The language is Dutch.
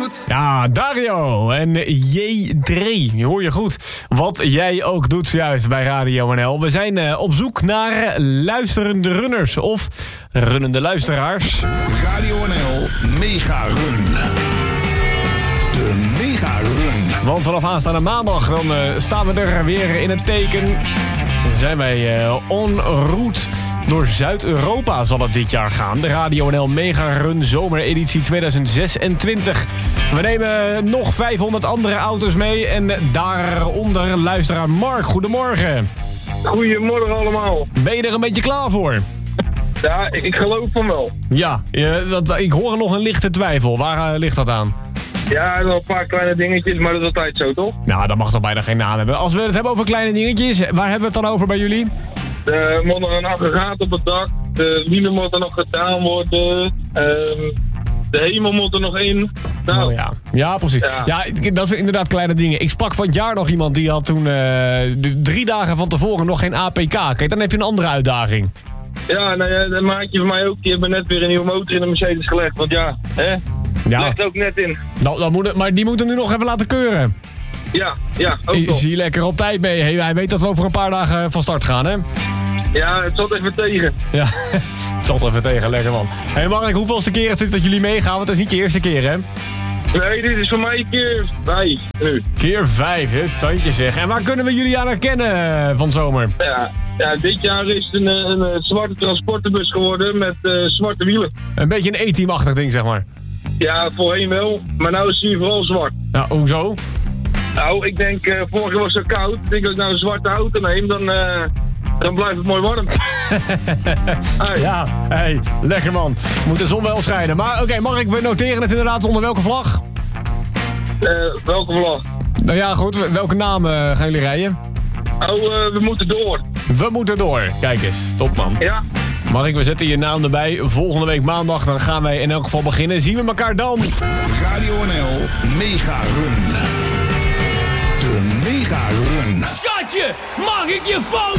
goed. Ja, Dario en J3. Hoor je goed. Wat jij ook doet zojuist bij Radio NL. We zijn op zoek naar luisterende runners of runnende luisteraars. Radio NL Mega Run. De Mega Run. Want vanaf aanstaande maandag dan staan we er weer in het teken. Dan zijn wij en route. Door Zuid-Europa zal het dit jaar gaan. De Radio NL Mega Run Zomereditie 2026. We nemen nog 500 andere auto's mee. En daaronder luisteraar Mark. Goedemorgen. Goedemorgen allemaal. Ben je er een beetje klaar voor? Ja, ik geloof van wel. Ja, ik hoor nog een lichte twijfel. Waar ligt dat aan? Ja, nog een paar kleine dingetjes, maar dat is altijd zo, toch? Nou, dat mag toch bijna geen naam hebben. Als we het hebben over kleine dingetjes, waar hebben we het dan over bij jullie? Er moet nog een aggregaat op het dak. De wielen moeten nog gedaan worden. De hemel moet er nog in. Nou, ja, precies. Ja. Ja, dat zijn inderdaad kleine dingen. Ik sprak van het jaar nog iemand die had toen 3 dagen van tevoren nog geen APK. Kijk, dan heb je een andere uitdaging. Ja, nou ja, een maatje van mij ook. Die hebben net weer een nieuwe motor in de Mercedes gelegd. Want ja, hè? Ja. Legt ook net in. Maar die moeten nu nog even laten keuren. Ja, ook nog. Zie je lekker op tijd mee. Hij weet dat we over een paar dagen van start gaan, hè? Ja, het zat even tegen. Ja, het zat even tegen. Lekker, man. Hé, Mark, hoeveelste keer is dit dat jullie meegaan? Want dat is niet je eerste keer, hè? Nee, dit is voor mij keer 5 nu. Keer 5, hè? Tandje zeg. En waar kunnen we jullie aan herkennen van zomer? Ja, dit jaar is het een zwarte transporterbus geworden met zwarte wielen. Een beetje een E-team-achtig ding, zeg maar. Ja, voorheen wel. Maar nu is hij vooral zwart. Nou, hoezo? Nou, ik denk, vorig jaar was het zo koud. Ik denk dat ik nou een zwarte auto neem, dan blijft het mooi warm. Hey. Ja, lekker man. Moet de zon wel schijnen. Maar oké, Mark, we noteren het inderdaad onder welke vlag? Welke vlag? Nou ja, goed. Welke naam gaan jullie rijden? We moeten door. We moeten door. Kijk eens, top man. Ja. Mark, we zetten je naam erbij. Volgende week maandag, dan gaan wij in elk geval beginnen. Zien we elkaar dan. Radio NL Mega Run. De Mega Run. Schatje, mag ik je foto?